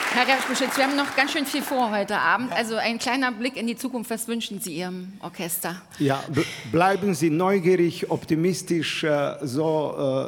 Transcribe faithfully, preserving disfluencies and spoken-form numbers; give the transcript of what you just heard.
Herr Reschbuschitz, wir haben noch ganz schön viel vor heute Abend. Also ein kleiner Blick in die Zukunft. Was wünschen Sie Ihrem Orchester? Ja, bleiben Sie neugierig, optimistisch, so